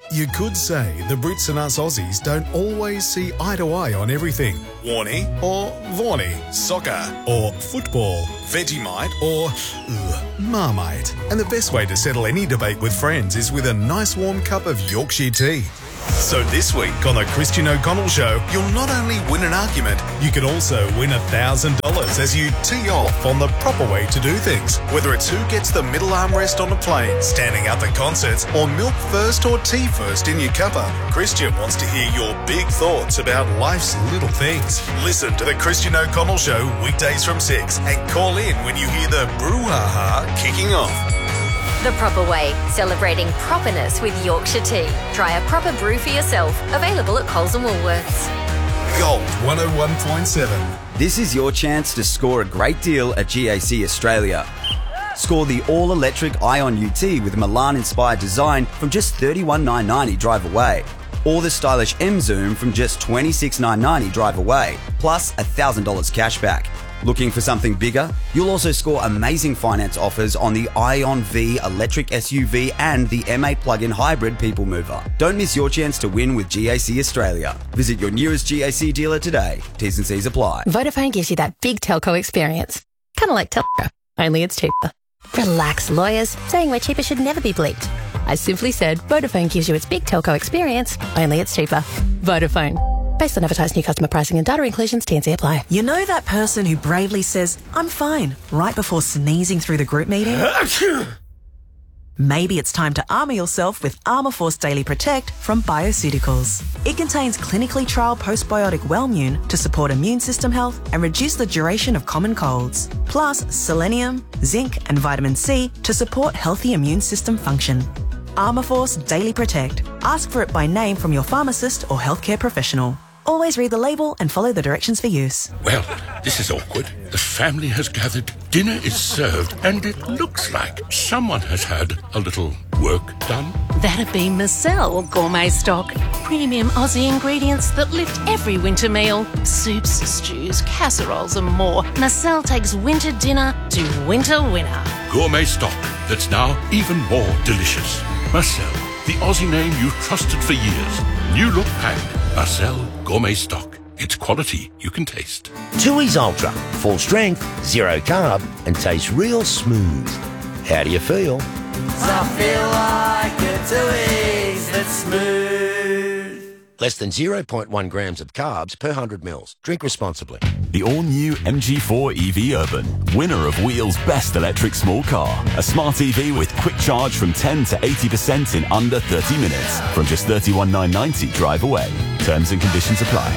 You could say the Brits and us Aussies don't always see eye to eye on everything. Warnie or Vorney, soccer or football, Vegemite or Marmite. And the best way to settle any debate with friends is with a nice warm cup of Yorkshire tea. So this week on the Christian O'Connell Show, you'll not only win an argument, you can also win $1,000 as you tee off on the proper way to do things. Whether it's who gets the middle armrest on a plane, standing out the concerts, or milk first or tea first in your cuppa, Christian wants to hear your big thoughts about life's little things. Listen to the Christian O'Connell Show weekdays from 6 and call in when you hear the brouhaha kicking off. The Proper Way, celebrating properness with Yorkshire tea. Try a proper brew for yourself. Available at Coles and Woolworths. Gold 101.7. This is your chance to score a great deal at GAC Australia. Score the all-electric Ion UT with Milan-inspired design from just $31,990 drive away. Or the stylish M-Zoom from just $26,990 drive away, plus $1,000 cash back. Looking for something bigger? You'll also score amazing finance offers on the Ion V electric SUV and the M8 plug-in hybrid people mover. Don't miss your chance to win with GAC Australia. Visit your nearest GAC dealer today. T's and C's apply. Vodafone gives you that big telco experience. Kind of like telco, only it's cheaper. Relax, lawyers. Saying we're cheaper should never be bleeped. I simply said Vodafone gives you its big telco experience, only it's cheaper. Vodafone. Based on advertised new customer pricing and data inclusions, T&C apply. You know that person who bravely says, "I'm fine," right before sneezing through the group meeting? Maybe it's time to armour yourself with Armour Force Daily Protect from Bioceuticals. It contains clinically trialled postbiotic Wellmune to support immune system health and reduce the duration of common colds. Plus selenium, zinc and vitamin C to support healthy immune system function. Armour Force Daily Protect. Ask for it by name from your pharmacist or healthcare professional. Always read the label and follow the directions for use. Well, this is awkward. The family has gathered, dinner is served, and it looks like someone has had a little work done. That'd be Marcel Gourmet Stock. Premium Aussie ingredients that lift every winter meal. Soups, stews, casseroles and more. Marcel takes winter dinner to winter winner. Gourmet stock that's now even more delicious. Marcel, the Aussie name you've trusted for years. New look packed. Marcel Gourmet Stock. It's quality you can taste. Tooheys Ultra. Full strength, zero carb, and tastes real smooth. How do you feel? I feel like a Tooheys that's smooth. Less than 0.1 grams of carbs per 100 mils. Drink responsibly. The all-new MG4 EV Urban, winner of Wheel's best electric small car. A smart EV with quick charge from 10 to 80% in under 30 minutes. From just $31,990 drive away. Terms and conditions apply.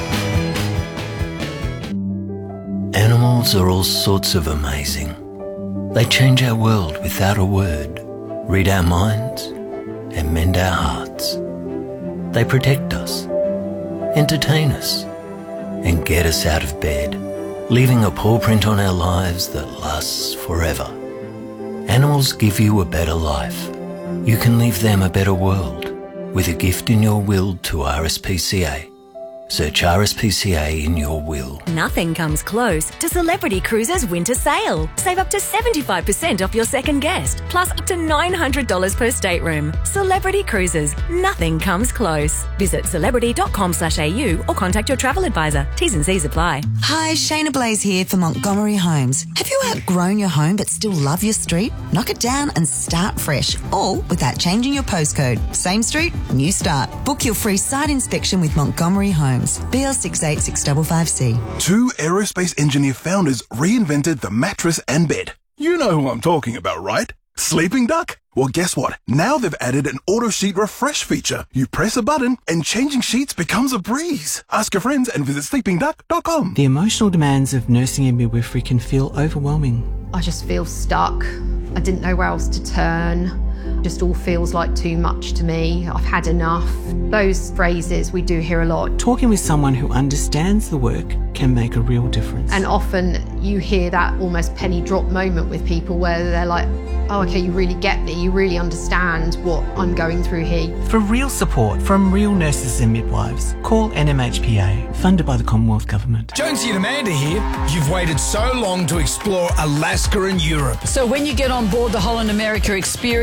Animals are all sorts of amazing. They change our world without a word, read our minds, and mend our hearts. They protect us, entertain us, and get us out of bed, leaving a paw print on our lives that lasts forever. Animals give you a better life. You can leave them a better world with a gift in your will to RSPCA. Search RSPCA in your will. Nothing comes close to Celebrity Cruises winter sale. Save up to 75% off your second guest, plus up to $900 per stateroom. Celebrity Cruises, nothing comes close. Visit celebrity.com/au or contact your travel advisor. T's and C's apply. Hi, Shayna Blaze here for Montgomery Homes. Have you outgrown your home but still love your street? Knock it down and start fresh, all without changing your postcode. Same street, new start. Book your free site inspection with Montgomery Homes. BL686555C. Two aerospace engineer founders reinvented the mattress and bed. You know who I'm talking about, right? Sleeping Duck? Well, guess what? Now they've added an auto sheet refresh feature. You press a button and changing sheets becomes a breeze. Ask your friends and visit sleepingduck.com. The emotional demands of nursing and midwifery can feel overwhelming. I just feel stuck. I didn't know where else to turn. Just all feels like too much to me. I've had enough. Those phrases we do hear a lot. Talking with someone who understands the work can make a real difference. And often you hear that almost penny drop moment with people where they're like, oh, okay, you really get me. You really understand what I'm going through here. For real support from real nurses and midwives, call NMHPA, funded by the Commonwealth Government. Jonesy and Amanda here. You've waited so long to explore Alaska and Europe. So when you get on board the Holland America experience,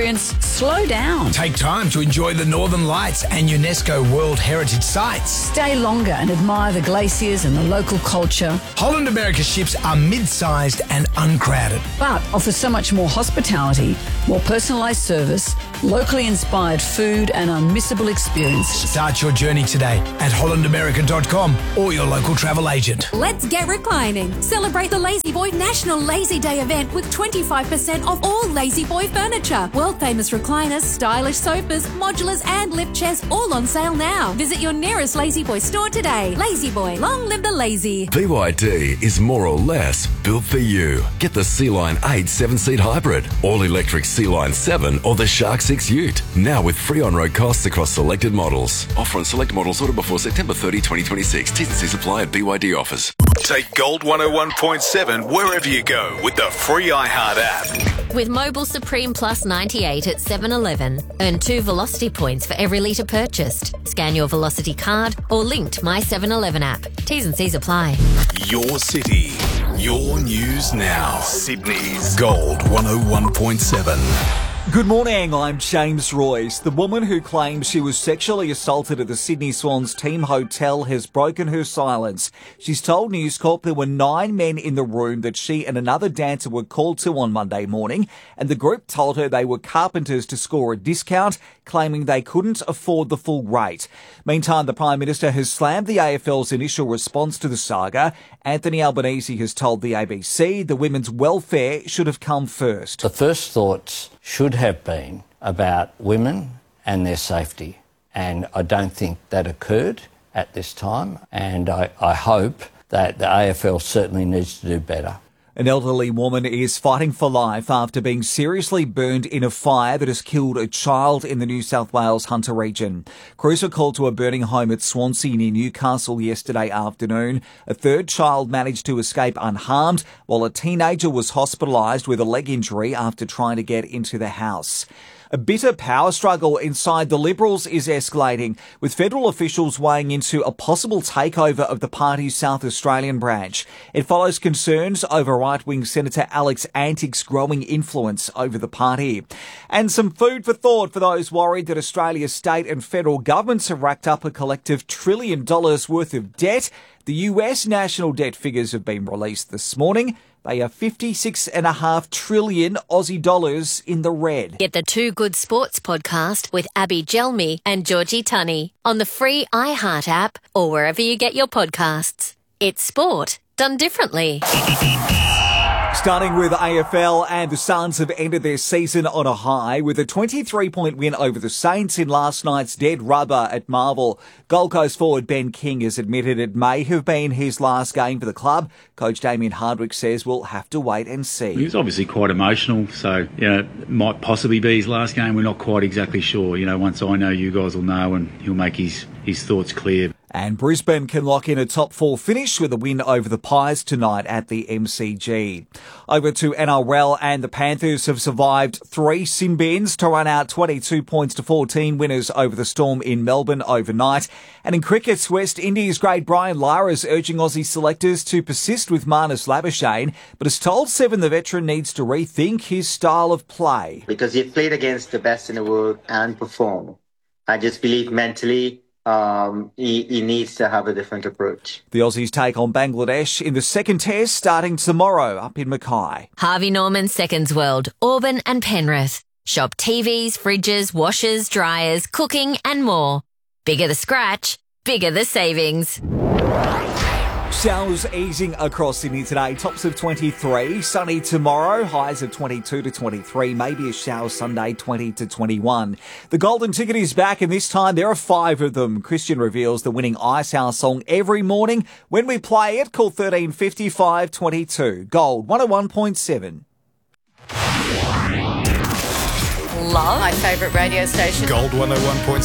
Slow down. Take time to enjoy the Northern Lights and UNESCO World Heritage Sites. Stay longer and admire the glaciers and the local culture. Holland America ships are mid-sized and uncrowded. But offer so much more hospitality, more personalised service, locally inspired food and unmissable experiences. Start your journey today at hollandamerica.com or your local travel agent. Let's get reclining. Celebrate the Lazy Boy National Lazy Day event with 25% off all Lazy Boy furniture. World famous recliners, stylish sofas, modulars and lift chairs all on sale now. Visit your nearest Lazy Boy store today. Lazy Boy, long live the lazy. BYD is more or less built for you. Get the Sea-Line 8 7-seat hybrid, all-electric Sea-Line 7 or the Shark 6 Ute. Now with free on-road costs across selected models. Offer on select models ordered before September 30, 2026. T's and C's apply at BYD offers. Take Gold 101.7 wherever you go with the free iHeart app. With Mobile Supreme Plus 98 at 7-Eleven, earn 2 Velocity points for every litre purchased. Scan your Velocity card or link to my 7-Eleven app. T's and C's apply. Your city, your news now. Sydney's Gold 101.7. Good morning, I'm James Royce. The woman who claims she was sexually assaulted at the Sydney Swans team hotel has broken her silence. She's told News Corp there were 9 men in the room that she and another dancer were called to on Monday morning, and the group told her they were carpenters to score a discount, claiming they couldn't afford the full rate. Meantime, the Prime Minister has slammed the AFL's initial response to the saga. Anthony Albanese has told the ABC the women's welfare should have come first. The first thoughts should have been about women and their safety, and I don't think that occurred at this time, and I hope that the AFL certainly needs to do better. An elderly woman is fighting for life after being seriously burned in a fire that has killed a child in the New South Wales Hunter region. Crews were called to a burning home at Swansea near Newcastle yesterday afternoon. A third child managed to escape unharmed, while a teenager was hospitalised with a leg injury after trying to get into the house. A bitter power struggle inside the Liberals is escalating, with federal officials weighing into a possible takeover of the party's South Australian branch. It follows concerns over right-wing Senator Alex Antique's growing influence over the party. And some food for thought for those worried that Australia's state and federal governments have racked up a collective $1 trillion worth of debt. The US national debt figures have been released this morning. They are 56.5 trillion Aussie dollars in the red. Get the Two Good Sports podcast with Abby Gelmi and Georgie Tunney on the free iHeart app or wherever you get your podcasts. It's sport done differently. Starting with AFL, and the Suns have ended their season on a high with a 23-point win over the Saints in last night's dead rubber at Marvel. Gold Coast forward Ben King has admitted it may have been his last game for the club. Coach Damien Hardwick says we'll have to wait and see. He was obviously quite emotional, so it might possibly be his last game. We're not quite exactly sure. Once I know, you guys will know, and he'll make his thoughts clear. And Brisbane can lock in a top 4 finish with a win over the Pies tonight at the MCG. Over to NRL, and the Panthers have survived 3 sin bins to run out 22 points to 14 winners over the Storm in Melbourne overnight. And in cricket, West Indies great Brian Lara is urging Aussie selectors to persist with Marnus Labuschagne, but has told Seven the veteran needs to rethink his style of play. Because he played against the best in the world and performed. I just believe mentally he needs to have a different approach. The Aussies take on Bangladesh in the second test starting tomorrow up in Mackay. Harvey Norman Seconds World, Auburn and Penrith. Shop TVs, fridges, washers, dryers, cooking and more. Bigger the scratch, bigger the savings. Showers easing across Sydney today. Tops of 23. Sunny tomorrow. Highs of 22 to 23. Maybe a shower Sunday, 20 to 21. The Golden Ticket is back, and this time there are 5 of them. Christian reveals the winning Icehouse song every morning. When we play it, call 1350 522. Gold 101.7. Love. My favourite radio station. Gold 101.7.